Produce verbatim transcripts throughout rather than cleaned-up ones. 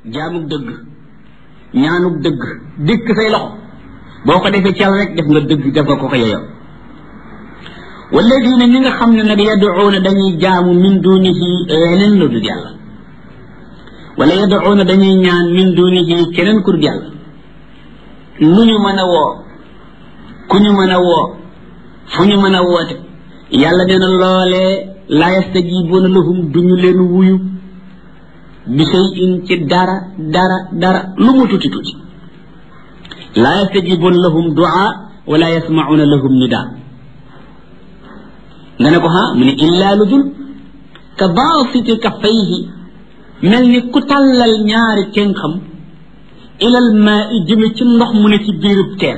jaamug dëgg ñaanug dëgg dikk say loxo boo ko defee ci yàlla rek def nga dëgg def nga ko ko yeyoo walladina ñi nga xam ne nag yaduuna dañuy jaamu min dunihi leneen lu dul yàlla wala yaduuna dañuy ñaan min dunihi keneen ku dul yàlla lu ñu mën a woo ku ñu mën a woo fu ñu mën a woote yàlla nee na loolee la yastajibuuna lahum duñu leen wuyu bi shay'in ci dara dara dara lu mu tuuti tuuti la yastajibuuna lahum du'a wala yasma'una lahum nida nga ne ko ha mu ne illaa lu dul ka baasiti kaffayhi mel ni ku tàllal ñaari tenxam ilal maa i jëme ci ndox mu ne ci biirub teen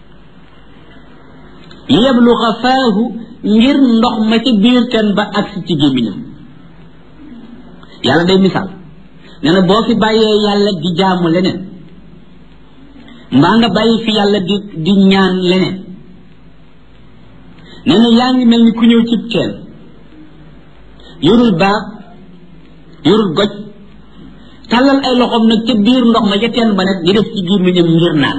yabluga faahu ngir ndox ma ci biir teen ba agsi ci gémmiñam yàlla day misaal nee na boo fi bàyyee yàlla di jaamu leneen mbaa nga bàyyi fi yàlla di di ñaan leneen nee na yaa ngi mel ni ku ñëw cib teen yorul baag yorul goj tàllal ay loxoom nag ca biir ndox ma ca teen ba nag di def ci gémmiñam ngir naan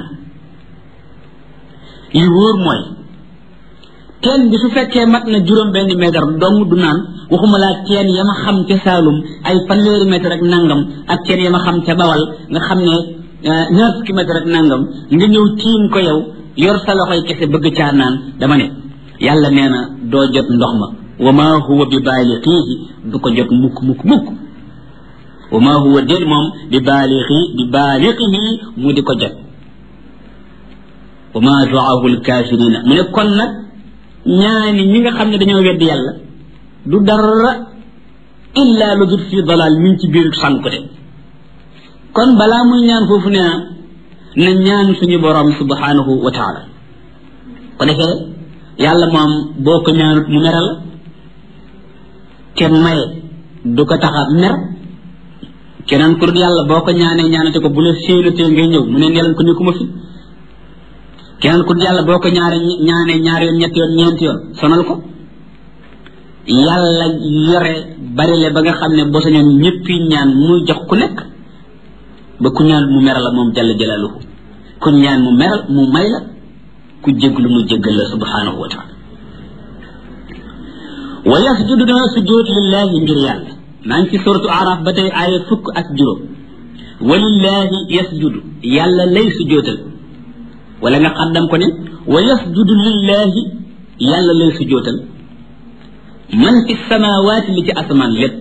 li wóor mooy teen bi su fekkee mat na juróom benn mètre dong du naan waxuma laa teen ya ma xam ca Saalum ay fanweeri mètre ak nangam ak teen ya ma xam ca Bawal nga xam ne ñaar fukki mètre ak nangam nga ñëw tiim ko yow yor sa loxoy kese bëgg caa naan dama ne yàlla nee na doo jot ndox ma wa ma huwa bi baalixiihi du ko jot mukk mukk mukk wa ma huwa déet moom bi baalixi bi baalixihi mu di ko jot wa ma du'aahu alkaafirina mu ne kon nag ñaani ñi nga xam ne dañoo weddi yàlla du dara illa lu dul fii dalal min ci biir sànku de kon balaa muy ñaan foofu nee na na ñaan suñu borom subhanahu wa taala ko defee yàlla moom boo ko ñaanut mu mere la te maye du ko tax a mer keneen ku dul yàlla boo ko ñaanee ñaanate ko bu la séenatee ngay ñëw mu ne neelan ko nekkuma fi keneen ku dul yàlla boo ko ñaare ñaanee ñaari yoon ñetti yoon ñeenti yoon sonal ko yàlla yore bari le ba nga xam ne boo sañoon ñëppi ñaan muy jox ku nekk ba ku ñaan mu meral la moom jalla jalaaluhu ku ñaan mu meral mu may la ku jéglu mu jéggal la subhanahu wa taala wa yasjudu dana sujjóot lillahi ngir yàlla maa ngi ci suratu araf ba tey aaya fukk ak juróom wa lillahi yasjudu yàlla lay sujjóotal wala nga xaddam ko ne wa yasjudu lillahi yàlla lay sujjóotal man fi samawaati li ci asamaan lépp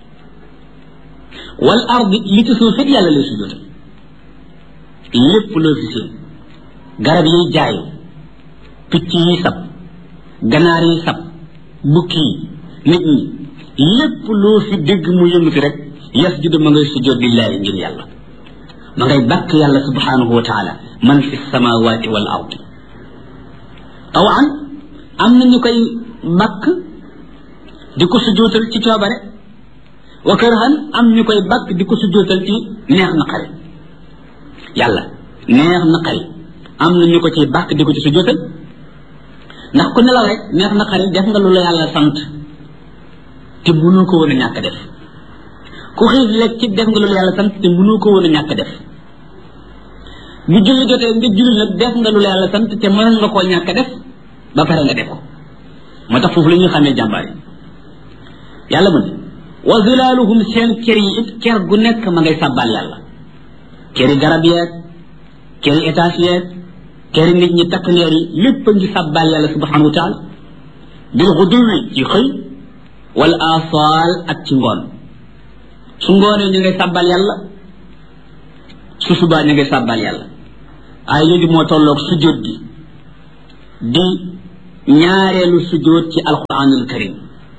wal ardi li ci suuf it yàlla lay sujjóotal lépp loo fi seen garab yiy jaayu picc yi sab ganaar yi sab bukki yi nit ñi lépp loo fi dégg mu yëngati rek yasjudu ma ngay sujjóot lillahi ngir yàlla ma ngay bàkk yàlla subhanahu wa taala man fi samawaati wal ardi tawan am na ñu koy bàkk di ko sujjóotal ci coobare wa karhan am ñu koy bàkk di ko sujjóotal ci neex na xari yàlla neex na xari am na ñu ko ci bàkk di ko ci sujjóotal ndax ku nelaw rek neex na xari def nga lu la yàlla sant te mënoo ko woon a ñàkk def ku xiif lekk ci def nga lu la yàlla sant te mënoo ko woon a ñàkk def bu julli jotee nga julli nag def nga lu la yàlla sant te mën nga koo ñàkk def ba pare nga def ko moo tax foofu la ñuy xamee jàmbaar yi yàlla mu ne wa zilaaluhum seen kër yi it kër gu nekk ma ngay sàbbal yàlla këri garab yeeg këri étage yeeg këri nit ñi takk neer yi lépp a ngi sàbbal yàlla subhanahu wa taala bil xuduwi ci xëy wal asaal ak ci ngoon su ngoonee ñu ngay sàbbal yàlla su subaa ñu ngay sàbbal yàlla ay léegi moo tolloog sujjóot gi di ñaareelu sujjóot ci alquranul karim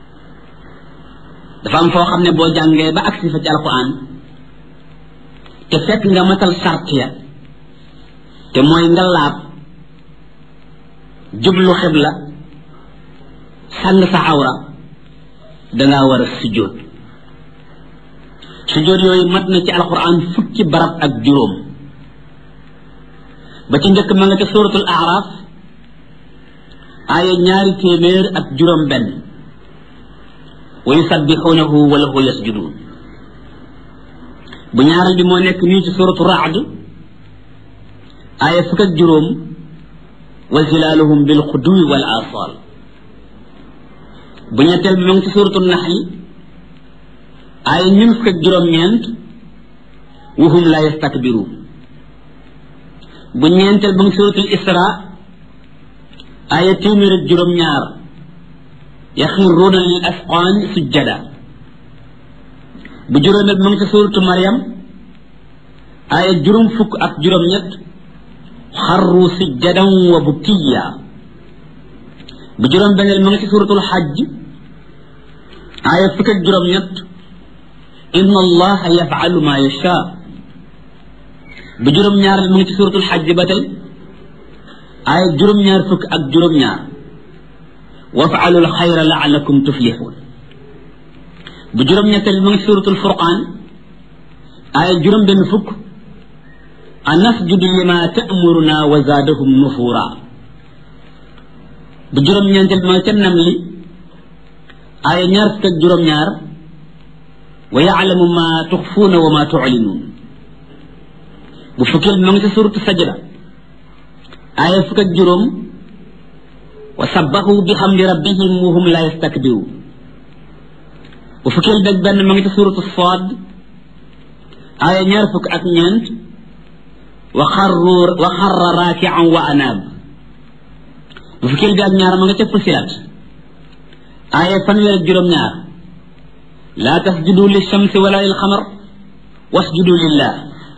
dafa am foo xam ne boo jàngee ba agsi fa ci alquran te fekk nga matal sart ya te mooy nga laab jublu xibla sàng sa awra dangaa war a sujjóot sujjóot yooyu mat na ci alquran fukki barab ak juróom ba ci njëkk ma nga ca suratul araf aaya ñaari téeméer ak juróom benn wa yusabbihunahu wa lahu yasjudun bu ñaaral bi moo nekk nii ci suratu Ra'd aaya fukk ak juróom wa zilaaluhum bil xuduwi wal asal bu ñetteel bi mu ngi ci suratu Nahl aaya ñun fukk ak juróom-ñeent wa hum la yastakbiruun bu ñeenteel ba ngi suratul Isra aaya téeméer ak juróom-ñaar yaxiruuna lil asqaan sujjada bu juróomeel ba ngi ci suratu Maryam aaya juróom fukk ak juróom-ñett xarru sujjadan wa bukiya bu juróom-benneel ma ngi ci suratul Hajj aaya fukk ak juróom-ñett inna allaha yafalu ma yasha bu juróom-ñaareel ma ngi ci suratul Hajj ba tey aaya juróom-ñaar fukk ak juróom-ñaar wafaalu alxayra laalakum tuflixuun bu juróom-ñetteel ma ngi ci suratul Furqaan aaya juróom-benn fukk anasjudu lima ta'muruna wa zaadahum nufuura bu juróom-ñeenteel ma ngi ca Namli aaya ñaar fukk ak juróom-ñaar wa yaalamu ma tuxfuuna wa ma tuclinuun bu fukkeel ma ngi ca suratu Sajda aaya fukk ak juróom wa sabbahu bihamdi rabbihim wa hum la yastakbiruun bu fukkeel beeg benn ma ngi ca suratu Saad aaya ñaar fukk ak ñeent wa xarru wa xarra raakian wa anaab bu fukkeel bi ak ñaar ma nga ca Fussilat aaya fanweer ak juróom-ñaar laa tasjudu lishamsi wala lil xamar wasjudu lillah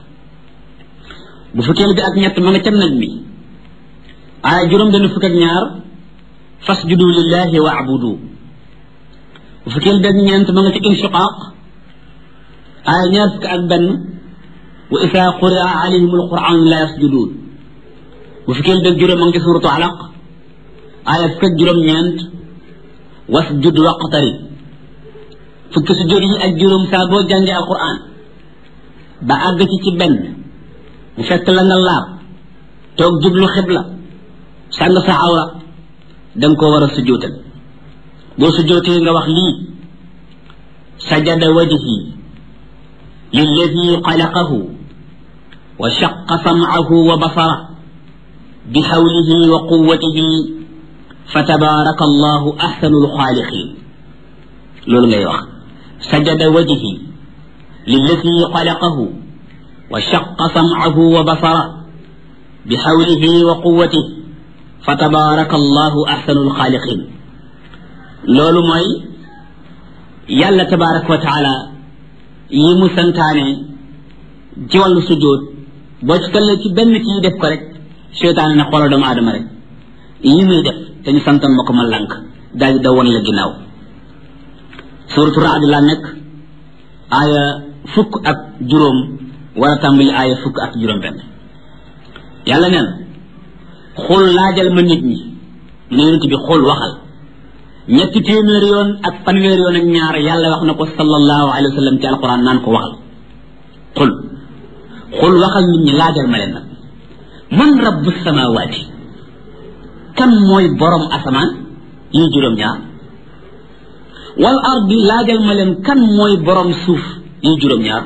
bu fukkeel bi ak ñett ma nga ca Najmi aaya juróom benn fukk ak ñaar fasjudu lillahi wa'budu bu fukkeel bi ak ñeent ma nga ca Inshiqaaq aaya ñaar fukk ak benn wa isaa quri'a alayhim alquran la yasjuduun bu fukkeel bi ak juróom ma nga ca suratu Alaq aaya fukk ak juróom-ñeent wasjud waqtarib fukki sujjóot yi ak juróom saa boo jàngee alquran ba àgg ci ci benn bu fekk la nga laab toog jublu xibla sàng sa awra danga ko war a sujjóotal boo sujjóotee nga wax lii sajada wajhi lilladi xalaqahu wa shaqa sam'ahu wa basara bi hawlihi wa quwwatihi fa tabaraka allahu ahsanul xaaliqin loolu ngay wax sajada wajhi lilladi xalaqahu wa shaqa sam'ahu wa basara bi hawlihi wa quwwatihi fa tabaraka allahu ahsanul xaaliqin loolu mooy yàlla tabaraka wa taala yi mu santaane ci wàllu sujjóot boo ci tollee ci benn ci def ko rek seytaane ne xoolal doomu aadama rek yi muy def te ñu santan ma ko ma lànk daal di daw woon la ginnaaw suuratu Ra'd la nekk aaya fukk ak juróom war a tàmbali aaya fukk ak juróom benn yàlla neen xul laajal ma nit ñi ne yonent bi xul waxal ñetti téeméer yoon ak fanweer yoon ak ñaar yàlla wax na ko sallallahu alayhi wa sallam ci alquran naan ko waxal xul xul waxal nit ñi laajal ma leen nag man rabbu samawaati kan mooy borom asamaan yi juróom-ñaar wal ardi laajal ma leen kan mooy borom suuf yi juróom-ñaar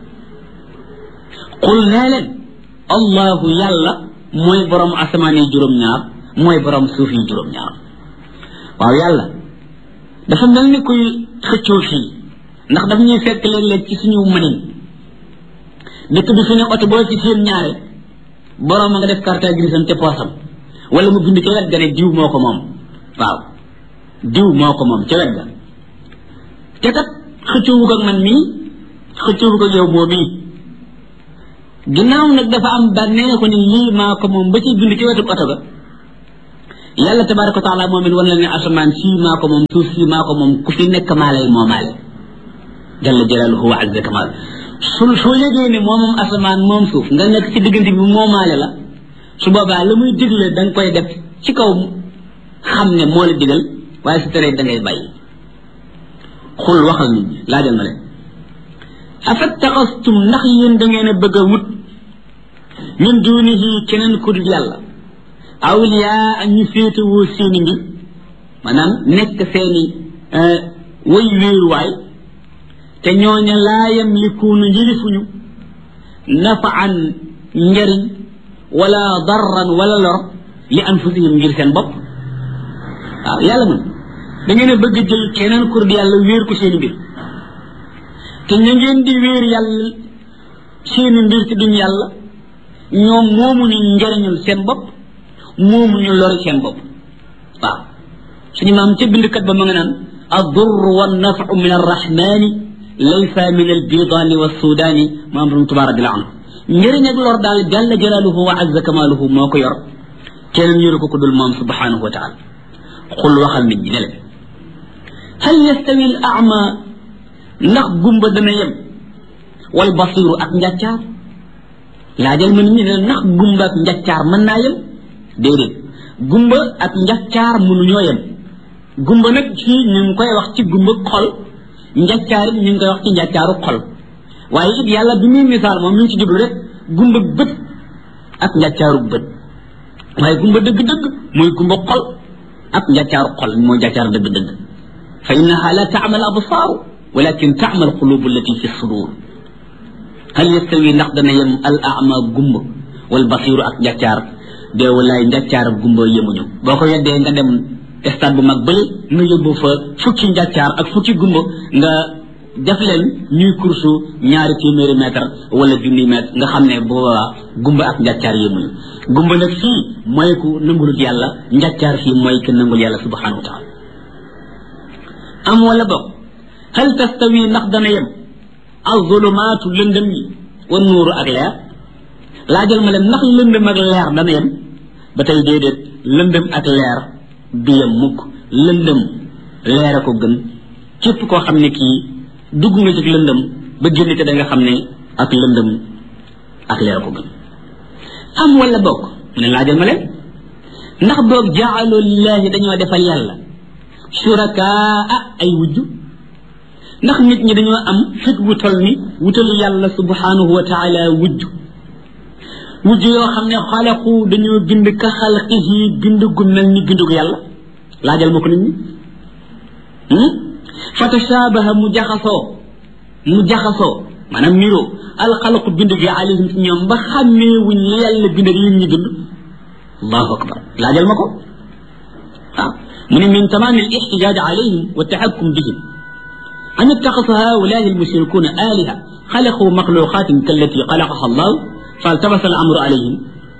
xul nee leen allahu yàlla mooy borom asamaan yi juróom-ñaar mooy borom suuf yi juróom-ñaar waaw yàlla dafa mel ni kuy xëccoo fii ndax daf ñuy fekk léeg-léeg ci suñu mënin dëkk bi fi ne oto boo ci seen ñaare borom a nga def carte grisam te poosam wala mu bind ca wet ga ne diw moo ko moom waaw diw moo ko moom ca wet ga te kat xëccoowu ko ak man mii xëccoowu ko ak yow moo mii ginnaaw nag dafa am bànneexu ni lii maa ko moom ba ci bind ci wetu oto ga yàlla tabaraka wa taala moom it wan la ne asamaan sii maa ko moom suuf sii maa ko moom ku fi nekk maa lay moomaale jalla jalaaluhu wa azza kamal su soo yëgee ne moom moom asamaan moom suuf nga nekk ci diggante bi moomaale la su boobaa la muy digle da nga koy def ci kaw xam ne moo la digal waaye su teree da ngay bàyyi xul waxal nit ñi laajal ma leen afattaxastum ndax yéen da ngeen a bëgg a wut min duunihi keneen ku dul yàlla awliyaa ak ñu féetewoo seeni mbir maanaam nekk seeni way wéeruwaay te ñooña laa yamlikuuna njërifuñu nafaan njariñ wala darran wala lor li anfusihim ngir seen bopp waaw yàlla man da ngeen a bëgg jël keneen kur di yàlla wéer ko seen mbir te ña ngeen di wéer yàlla seen mbir ci duñ yàlla ñoom moomuñu njariñul seen bopp moomuñu lori seen bopp waaw suñu maam ca bindkat ba ma nga naan ad-durr wan-naf'u min ar-rahmani laysa min al-bidani was-sudani maam borom Tuubaa radiyallahu anhu njëriñ ak lor daal jalla jalaaluhu wa azza kamaaluhu moo ko yor keneen yoru ko ku dul moom subhanahu wa taala xul waxal nit ñi ne leen hal yastawi al-a'ma ndax gumba dana yem wal basiru ak njàccaar laajal ma nit ñi ne ndax gumba ak njàccaar mën naa yem déedéet gumba ak njàccaar mënuñoo yem gumba nag fii ñu ngi koy wax ci gumba xol njàccaar it ñu ngi koy wax ci njàccaaru xol waaye it yàlla bi muy misaal moom mi ngi ci jublu rek gumba bët ak njàccaaru bët waaye gumba dëgg-dëgg mooy gumba xol ak njàccaaru xol mooy njàccaar dëgg-dëgg fa innaha la ta'mal absaaru walakin ta'mal qulubu allati fi sudur hal yastawi ndax dana yem al a'ma gumba wal basiru ak njàccaar de walaay njàccaar ak gumba yemuñu boo ko weddee nga dem stade bu mag bële nga yóbbu fa fukki njàccaar ak fukki gumba nga def leen ñuy kursu ñaari téeméeri mètre wala junni mètre nga xam ne boobaa gumba ak njàccaar yemuñu gumba nag fii mooy ku nangulut yàlla njàccaar fii mooy ku nangul yàlla subhanahu wa taala am wala bokk hal tastawi ndax dana yem az-zulumaatu lëndëm yi wa nuuru ak leer laajal ma leen ndax lëndëm ak leer dana yem ba tey déedéet lëndëm ak leer du yem mukk lëndëm leer a ko gën képp koo xam ne kii dugg nga ci lëndëm ba génn te da nga xam ne ak lëndëm ak leer a ko gën am wala bokk mu ne laajal ma leen ndax boog jaalu lillahi dañoo defal yàlla shurakaa ay wujju ndax nit ñi dañoo am fit wutal ni wutal yàlla subhanahu wa taala wujju wujju yoo xam ne xalaqu dañoo bind ka xalqihi bind gu mel ni bindu gu yàlla laajal ma ko nit ñi fa tashabaha mu jaxasoo mu jaxasoo maanaam niroo alxalaqu bind gi alayhim ci ñoom ba xàmmee wuñ yàlla bind ak yéen ñi bind allahu akbar laajal ma ko waaw mu ne min tamaam al ixtijaaj alayhim wa taxakkum bihim an ittaxasa haulaai almushrikuuna aliha xalaqu maxluqatin kallati xalaqaha allah faltabasa al amru alayhim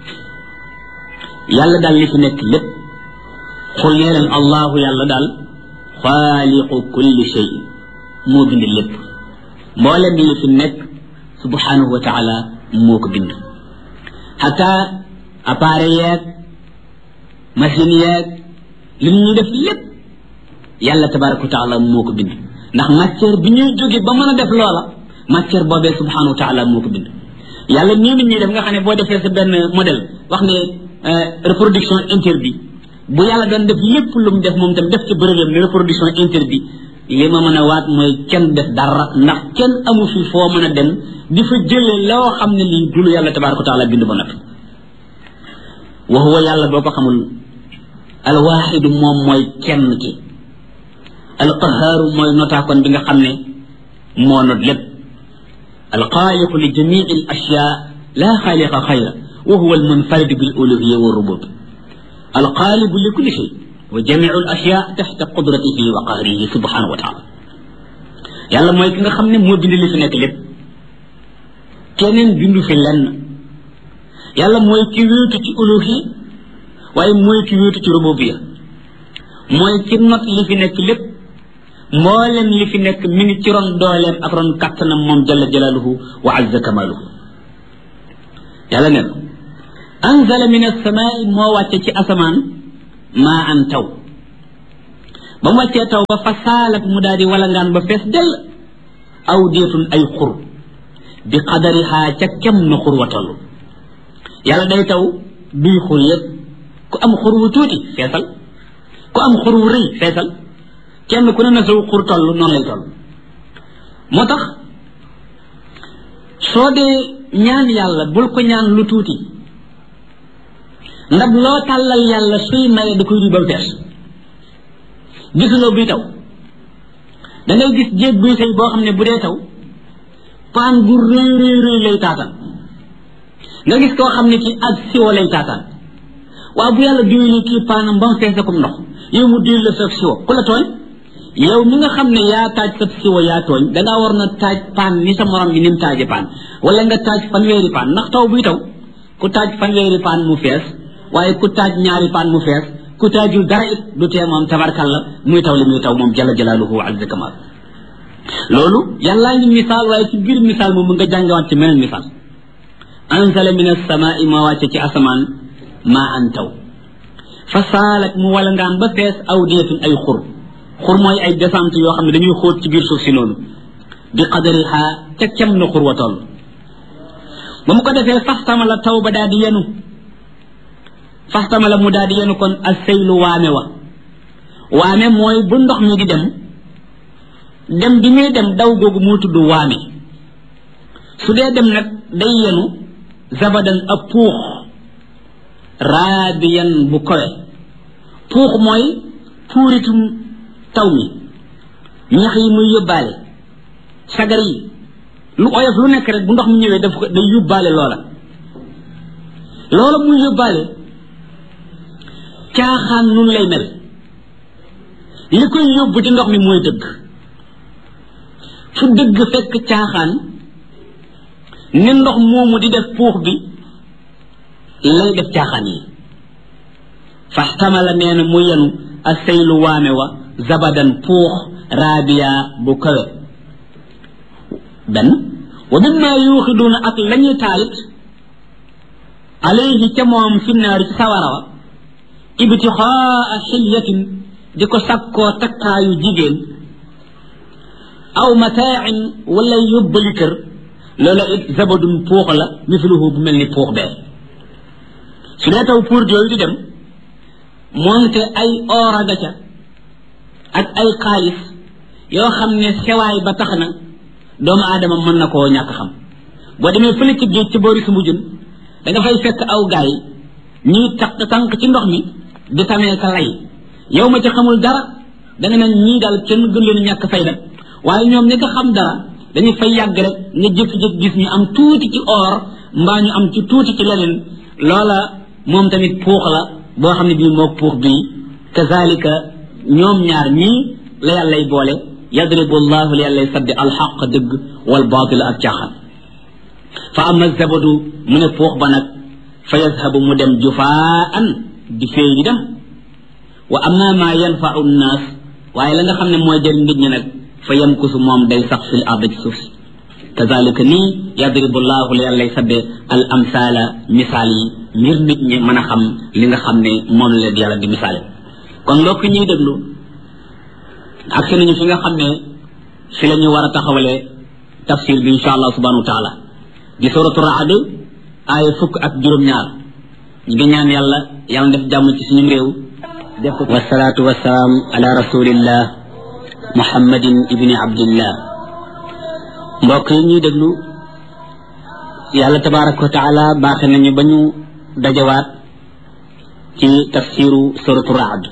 yàlla daal li fi nekk lépp xul nee leen allahu yàlla daal xaaliqu kulli shay moo bind lépp mboolem li fi nekk subhanahu wa taala moo ko bind xata appareil yeeg machine yeeg li ñuy def lépp yàlla tabaraka wa taala moo ko bind ndax matière bi ñuy jóge ba mën a def loola matière boobee subhanahu wa taala moo ko bind yàlla nii nit ñuy def nga xam ne boo defee sa benn modèle wax ne reproduction interdit bu yàlla doon def lépp lu mu def moom tam def ci bërëbam ne reproduction interdit li ma mën a waat mooy kenn def dara ndax kenn amu fi foo mën a dem di fa jëlee loo xam ne lii dulu yàlla tabaraka wa taala bind ba noppi wa huwa yàlla boo ko xamul alwaxidu moom mooy kenn ki alqahaaru mooy notaakoon bi nga xam ne moo not lépp alxaaliqu li jamii al ashyaa laa xaaliqa xayra wa huwa almunfaridu bil uluhiyya wa rubub alxaalibu li kulli shay wa jamiu al ashyaa taxta qudratihi wa qahrihi subhanahu wa taala yàlla mooy ki nga xam ne moo bind li fi nekk lépp keneen bindu fi lenn yàlla mooy ki wéetu ci uluhiyya waaye mooy ki wéetu ci rububiyya mooy ki not li fi nekk lépp mboolem li fi nekk mi ngi ci ron dooleem ak ron kattanam moom jalla jalaaluhu wa azza kamaaluhu yàlla ne anzala min as-samaa'i moo wàcce ci asamaan maa an taw ba mu wàccee taw ba fa saalat mu daal di walangaan ba fees dell aw deetun ay xur bi qadarihaa ca kem na xur wa toll yàlla day taw duy xur yëpp ku am xur wu tuuti feesal ku am xur wu rëy feesal kenn ku ne na saw xur toll noonu lay toll moo tax soo dee ñaan yàlla bul ko ñaan lu tuuti ndab loo tàllal yàlla suy maye da koy duy ba mu fees gisuloo buy taw da ngay gis jéeg buy sëy boo xam ne bu dee taw paan gu rëy rëy rëy lay taatan nga gis koo xam ne ci ak siwo lay taataan waaw bu yàlla diwli kii paanam ba mu fees comme ndox yow mu diwli la sa siwo ku la tooñ yow mi nga xam ne yaa taaj sa siwo yaa tooñ dangaa war na taaj paan ni sa morom bi ni mu taaje paan wala nga taaj fanweeri paan ndax taw buy taw ku taaj fanweeri paan mu fees waaye ku taaj ñaari paan mu fees ku taajul dara it du tee moom tabarkalla muy taw li muy taw moom jalla jalaaluhu wa azza kamal loolu yàllaa ngi misaal waaye ci biir misaal moom nga jàngewaat ci meneen misaal anzala min as-samaa'i ma wàcce ci asamaan maa an taw fa saalat mu wala ngaan ba fees awdiyatun ay xur xur mooy ay descente yoo xam ne dañuy xóot ci biir suuf si noonu bi qadariha ca kem na xur wa toll ba mu ko defee faxtama la taw ba daal di yenu faxtama la mu daal di yenu kon as seylu waame wa waame mooy bu ndox mi di dem dem bi muy dem daw googu moo tudd waame su dee dem nag day yenu zabadan ab puux raabiyan bu kowe puux mooy puuritum taw mi ñax yi muy yóbbaale sagar yi lu oyof lu nekk rek bu ndox mi ñëwee daf ko day yóbbaale loola loola muy yóbbaale caaxaan nun lay mel li koy yóbbu ci ndox mi mooy dëgg fu dëgg fekk caaxaan ni ndox moomu di def puux bi lay def caaxaan yi faxtamala nee na mu yenu asaylu waame wa zabadan puux raabiya bu kawe benn wa mimma yuuxiduuna ak lañuy taalit alayhi ca moom fi naari ci sawara wa ibtixaa xilyatin di ko sakkoo takkaayu jigéen aw mataain wala yóbbali kër loola it zabadun puux la misluhu bu mel ni puux bee su dee taw pour yooyu di dem moonte ay oor a ca ak ay xaalis yoo xam ne sewaay ba tax na doomu aadama mën na koo ñàkk xam boo demee fële ci géej ci boori su mujjun da nga fay fekk aw gaay ñuy taq tànk ci ndox mi di tamee ka lay yow ma ci xamul dara da nga naan ñii daal kenn gën leen ñàkk fayda waaye ñoom ñi nga xam dara dañu fay yàgg rek nga jëkk-jëkk gis ñu am tuuti ci or mbaa ñu am ci tuuti ci leneen loola moom tamit puux la boo xam ne bii moog puux bii kazalika ñoom ñaar ñii la yàllay boole yadribu llahu la yàllay saddi alxaq dëgg wal baatila ak caaxaan fa ama zabadu mu ne puux ba nag fa yazhabu mu dem jufaan di féey di dem wa ama ma yanfau nnaas waaye la nga xam ne mooy jëriñ nit ñi nag fa yamkusu moom day sax fil ard ci suuf si kazalika nii yadribu llahu la yàllay sadde al amsaala misaal yi ngir nit ñi mën a xam li nga xam ne moom la yàlla di misaale kon mbokk ñuy déglu ak si nañu fi nga xam ne fi la ñu war a taxawalee tafsir bi insha allah subhanahu wa taala di suratu raad aaya fukk ak juróom-ñaar ñu ngi ñaan yàlla yàlla def jàmm ci suñu réew def ko wasalaatu wasalaam ala rasulillah muhammadin ibni abdillah mbokk yi ñuy déglu yàlla tabaraka wa taala baaxe nañu ba ñu dajawaat ci tafsiru suratu raad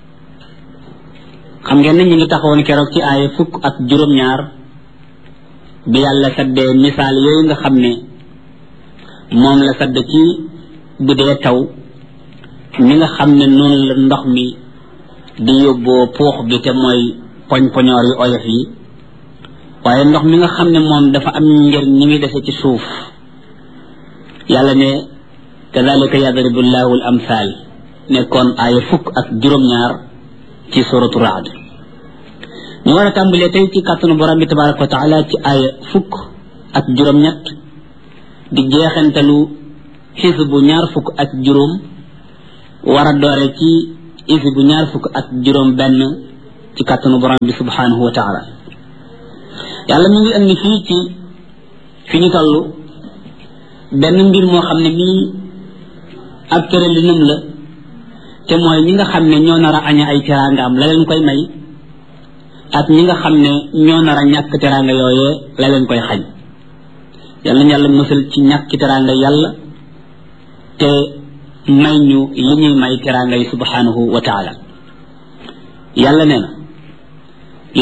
xam ngeen ne ñu ngi taxawoon keroog ci aaya fukk ak juróom-ñaar bi yàlla saddee misaal yooyu nga xam ne moom la sadd ci bu dee taw mi nga xam ne noonu la ndox mi di yóbboo puux bi te mooy poñ-poñoor yu oyof yi waaye ndox mi nga xam ne moom dafa am njëriñ ñi ngi dese ci suuf yàlla ne kadalika yadribu llahu al amsal nekkoon aaya fukk ak juróom-ñaar ci suratu raad ñu war a tàmbalee tey ci kàttanu borom bi tabaraka wa taala ci aaya fukk ak juróom-ñett di jeexantalu xisbu ñaar fukk ak juróom war a doore ci xisbu ñaar fukk ak juróom benn ci kàttanu borom bi subhanahu wa taala yàlla mi ngi indi fii ci fi ñu toll benn mbir moo xam ne mii ak tëralinam la te mooy ñi nga xam ne ñoo nar a aña ay teraangaam la leen koy may ak ñi nga xam ne ñoo nar a ñàkk teraanga yooyee la leen koy xañ yal nañu yàlla musal ci ñàkki teraanga yàlla te may ñu li ñuy may teraanga yi subhanahu wa taala yàlla nee na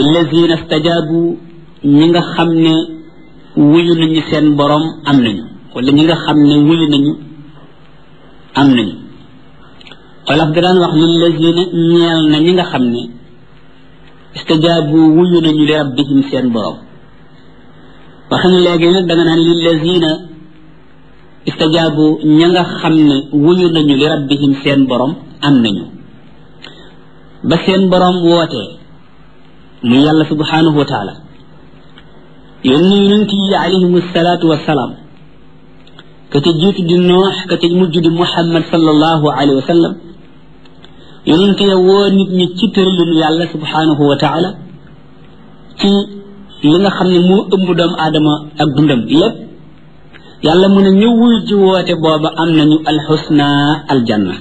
lillazina stajabu ñi nga xam ne wuyu nañu seen borom am nañu wala ñi nga xam ne wuyu nañu am nañu xolaf da daan wax lillazina ñeel na ñi nga xam ne istajaabu wuyu nañu li rabbihim seen borom wax na léegi nag da nga naan lillazina istajaabu ña nga xam ne wuyu nañu li rabbihim seen borom am nañu ba seen borom wootee mu yàlla subhanahu wa taala yónni yonent yi alayhim salaatu wasalaam ka ca jiitu di noox ka ca mujj di muhammad sallallahu alayhi wa sallam yonent ya woo nit ñi ci tëralinu yàlla subhanahu wa taala ci li nga xam ne moo ëmb doomu aadama ak dundam lépp yàlla mu ne ñu wuy ji woote booba am nañu alxusna aljanna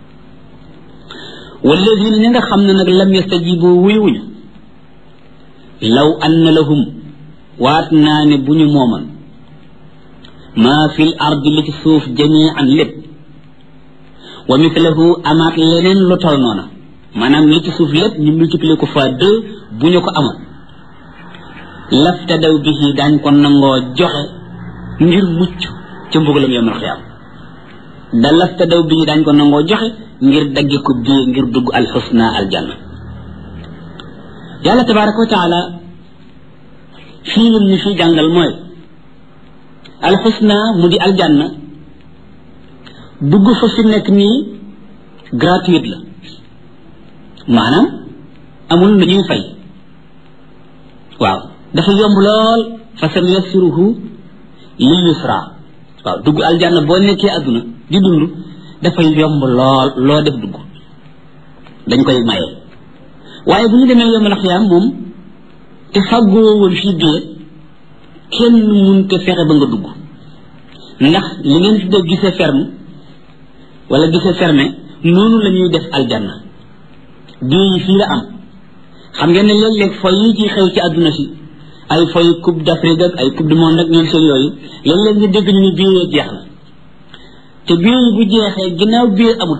walladina ñi nga xam ne nag lam yastajibu wuyuñu law anna lahum waat naa ne bu ñu mooman maa fil ardi li ci suuf jamian lépp wa mithlahu amaat leneen lu tol noona maanaam li ci suuf lépp ñu multiplier ko fois deux bu ñu ko amoon laftadaw bihi daañ ko nangoo joxe ngir mucc ca mbugalam yawmal xiyaam da laftadaw bihi daañ ko nangoo joxe ngir dagge ko bii ngir dugg alxusna aljanna yàlla tabaraka wa taala fii lim ñu fi jàngal mooy alxusna mu di aljanna dugg fa fi nekk nii gratuite la maanaam amul lu ñuy fay waaw dafa yomb lool fa sa yassiruhu lil yusra waaw dugg aljanna boo nekkee adduna di dund dafay yomb lool loo def dugg dañ koy maye waaye bu ñu demee yomb na xiyaam moom te fàggoo woon fii biir kenn mun te fexe ba nga dugg ndax li ngeen fi def gisee ferme wala gisee fermé noonu la ñuy def aljanna bii yi fii la am xam ngeen ne léeg-léeg foy yi ci xew ci àdduna si ay foy coupe d'Afrique ak ay coupe du monde ak ñoom seen yooyu léeg-léeg nga dégg ñu ni bii yee jeex na te bii yi bu jeexee ginnaaw bii amut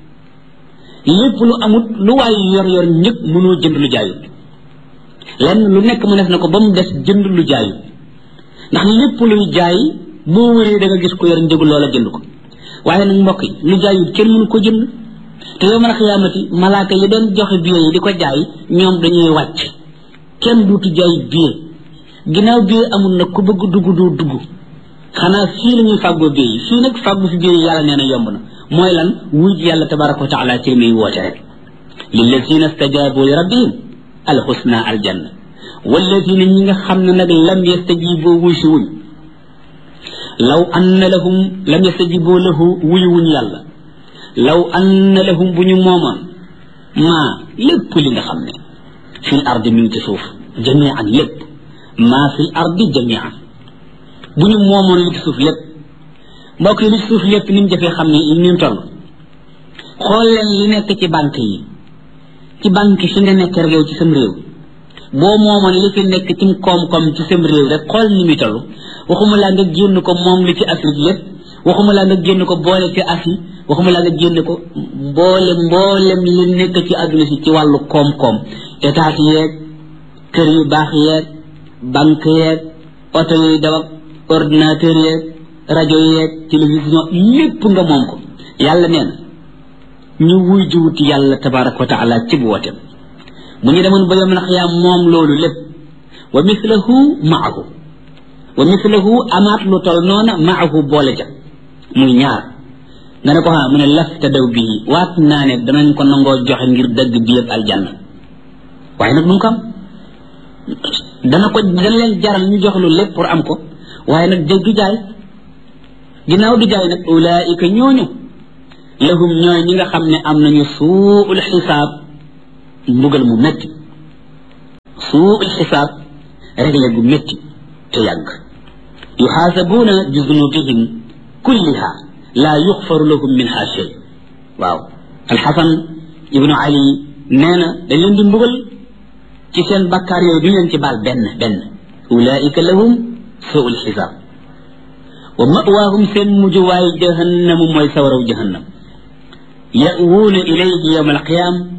lépp lu amut lu waay yor yor ñëpp mënoo jënd lu jaayut lenn lu nekk mu def na ko ba mu des jënd lu jaayut ndax lépp luy jaay boo wëree da nga gis ko yor njëgu loola jënd ko waaye nag mbokk yi lu jaayut kenn mënu ko jënd te yow man a xiyaamati malaaka yi doon joxe billet yi di ko jaay ñoom dañuy wàcc kenn duutu jaay billet ginnaaw billet amul nag ku bëgg dugg doo dugg xanaa fii la ñuy fàggoo billet yi fii nag fàggu fi billet yi yàlla nee na yomb na mooy lan wuj yàlla tabaraka wa taala ci li muy woote rek lillazina stajabu li rabbihim alxusna aljanna walladina ñi nga xam ne nag lam yastajibu wuy si wuñ law anna lahum lam yastajibu lahu wuy wuñ yàlla law anna lahum bu ñu moomoon maa lépp li nga xam ne fil ardi mi ngi ci suuf jamian lépp maa fil ardi jamian bu ñu moomoon li ci suuf lépp mbokk yi li ci suuf lépp ni mu jafee xam ne ni mu toll xool leen li nekk ci banque yi ci banque fi nga nekk rek yow ci sam réew boo moomoon li fi nekk ci koom-koom ci sam réew rek xool ni muy toll waxuma laa nga génn ko moom li ci Afrique lépp waxuma laa nga génn ko boole ci Asie waxuma laa nga génn ko mboole mboolem li nekk ci àdduna si ci wàllu koom-koom état yeeg kër yu baax yeeg banque yeeg oto yuy daw ak ordinateur yeeg rajo yeeg télévision lépp nga moom ko yàlla nee na ñu wuy jiwuti yàlla tabaraka wa taala ci bu woteem bu ñu demoon ba yom na xiyaam moom loolu lépp wa mislahu maahu wa mislahu amaat lu tol noona maahu boole ja muy ñaar nga ne ko ha mu ne lafta daw bii waat naa ne danañ ko nangoo joxe ngir dëgg bi yëpp aljanna waaye nag mun ko am dana ko dana leen jaral ñu jox lu lépp pour am ko waaye nag dëgg du jaay ginnaaw du jaay nag ulaika ñooñu lahum ñooy ñi nga xam ne am nañu suul xisaab mbugal mu métti suul xisaab réglé gu métti te yàgg yuxaasabuuna bi zunubihim kulliha laa yuxfaru lahum minha shay waaw alxasan ibnu ali nee na dañ leen di mbugal ci seen bakkaar yooyu du leen ci baal benn benn ulaika lahum suul xisaab wa mawaahum seen mujjuwaay jahannamu mooy sawaraw jahannam ya'wuuna ilayhi yawma alqiyaam